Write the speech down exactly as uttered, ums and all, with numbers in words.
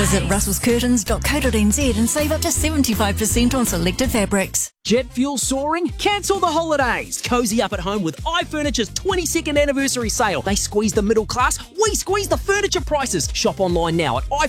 Visit russels curtains dot co dot n z and save up to seventy-five percent on selected fabrics. Jet fuel soaring? Cancel the holidays. Cozy up at home with iFurniture's twenty-second anniversary sale. They squeeze the middle class, we squeeze the furniture prices. Shop online now at i